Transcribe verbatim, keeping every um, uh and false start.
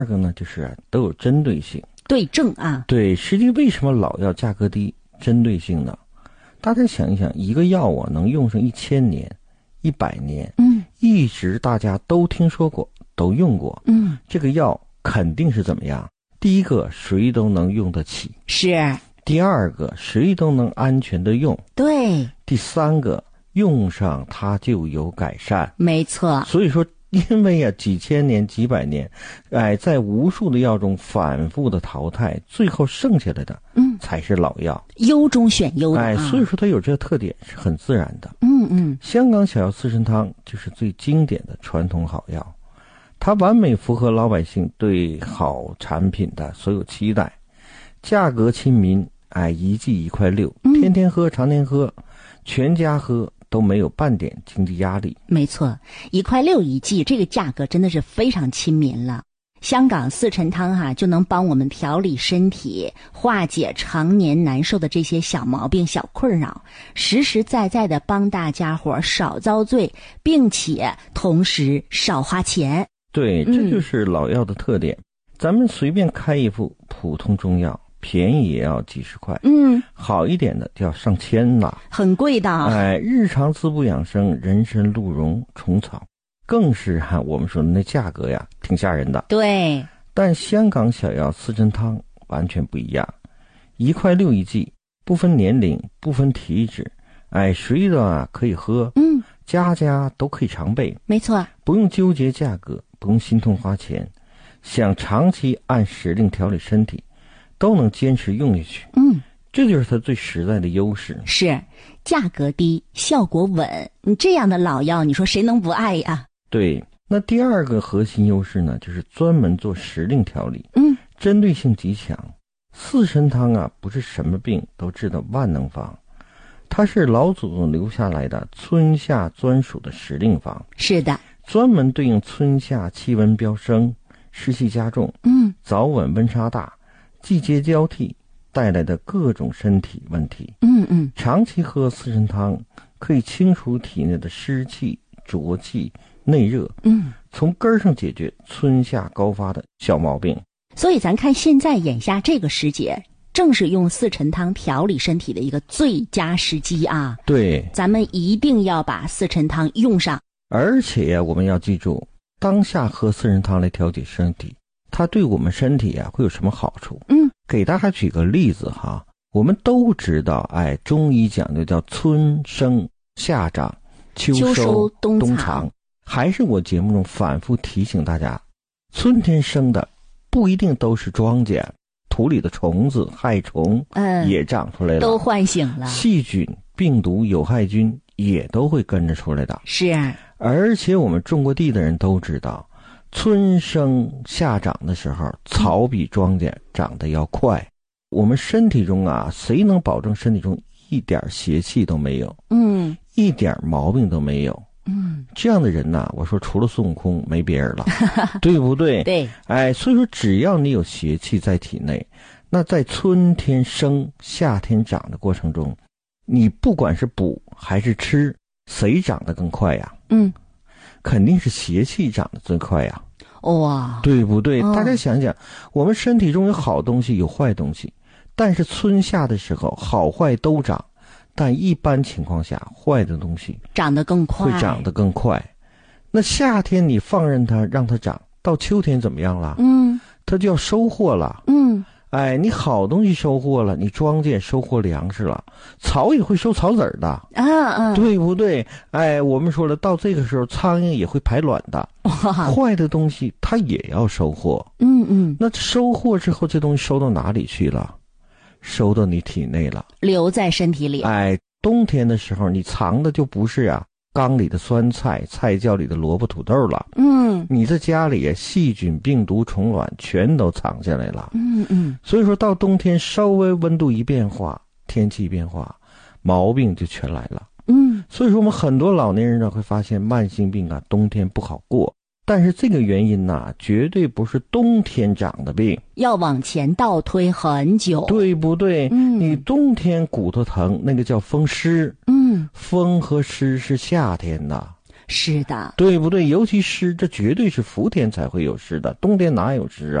二个呢，就是都有针对性， 对症啊。 对，实际为什么老药价格低？针对性呢？大家想一想，一个药啊能用上一千年、一百年， 嗯， 一直大家都听说过、都用过， 嗯， 这个药肯定是怎么样？第一个，谁都能用得起； 是。 第二个，谁都能安全的用； 对。 第三个，用上它就有改善。 没错。 所以说。因为啊，几千年、几百年，哎，在无数的药中反复的淘汰，最后剩下来的，嗯，才是老药， 优中选优的、啊。 哎，所以说它有这个特点，是很自然的。 嗯嗯， 香港小药四神汤就是最经典的传统好药，它完美符合老百姓对好产品的所有期待，价格亲民，哎，一剂一块六，天天喝，常年喝，全家喝。都没有半点经济压力。 没错，一块六一剂，这个价格真的是非常亲民了。香港四陈汤哈、啊，就能帮我们调理身体，化解常年难受的这些小毛病、小困扰，实实在在的帮大家伙少遭罪，并且同时少花钱。 对，这就是老药的特点。嗯、咱们随便开一副普通中药。便宜也要几十块， 嗯， 好一点的就要上千了， 很贵的。 哎，日常滋补养生，人参、鹿茸、虫草，更是哈、啊、我们说的那价格呀，挺吓人的。 对， 但香港小药四神汤完全不一样，一块六一剂，不分年龄，不分体质，哎，谁的啊可以喝， 嗯， 家家都可以常备， 没错， 不用纠结价格，不用心痛花钱，想长期按时令调理身体。都能坚持用下去， 嗯， 这就是它最实在的优势。 是，价格低，效果稳，你这样的老药，你说谁能不爱呀？ 对，那第二个核心优势呢，就是专门做时令调理， 嗯， 针对性极强。四神汤啊，不是什么病都治的万能方，它是老祖宗留下来的春夏专属的时令方。 是的， 专门对应春夏气温飙升、湿气加重， 嗯， 早晚温差大。季节交替带来的各种身体问题， 嗯嗯， 长期喝四神汤可以清除体内的湿气、浊气、内热， 嗯， 从根儿上解决春夏高发的小毛病。 所以咱看现在眼下这个时节，正是用四陈汤调理身体的一个最佳时机啊！ 对， 咱们一定要把四陈汤用上。 而且呀，我们要记住，当下喝四神汤来调节身体。它对我们身体啊会有什么好处？ 嗯， 给大家举个例子哈，我们都知道，哎，中医讲究叫春生夏长，秋收, 秋收冬藏，冬藏。还是我节目中反复提醒大家，春天生的不一定都是庄稼，土里的虫子、害虫，嗯，也长出来了， 都唤醒了， 细菌、病毒、有害菌也都会跟着出来的。 是， 而且我们种过地的人都知道。春生夏长的时候，草比庄稼长得要快。我们身体中啊，谁能保证身体中一点邪气都没有？嗯，一点毛病都没有。嗯，这样的人呐、啊，我说除了孙悟空没别人了，对不对？ 对。 哎，所以说只要你有邪气在体内，那在春天生、夏天长的过程中，你不管是补还是吃，谁长得更快呀？嗯。肯定是邪气长得最快呀， 哇， 对不对？ 哦、 大家想想，我们身体中有好东西，有坏东西，但是春夏的时候，好坏都长，但一般情况下，坏的东西长得更快， 会长得更快。那夏天你放任它，让它长，到秋天怎么样了？嗯，它就要收获了。嗯。哎，你好东西收获了，你庄稼收获粮食了，草也会收草籽儿的， 啊啊， 对不对？哎，我们说了，到这个时候，苍蝇也会排卵的，坏的东西它也要收获。嗯嗯，那收获之后，这东西收到哪里去了？收到你体内了， 留在身体里。 哎，冬天的时候，你藏的就不是啊。缸里的酸菜、菜窖里的萝卜、土豆了，嗯，你在家里细菌、病毒、虫卵全都藏下来了，嗯嗯。所以说到冬天，稍微温度一变化，天气一变化，毛病就全来了，嗯。所以说我们很多老年人呢会发现慢性病啊，冬天不好过。但是这个原因呢、啊，绝对不是冬天长的病， 要往前倒推很久， 对不对？嗯，你冬天骨头疼，那个叫风湿，嗯，风和湿是夏天的， 是的， 对不对？尤其湿，这绝对是伏天才会有湿的，冬天哪有湿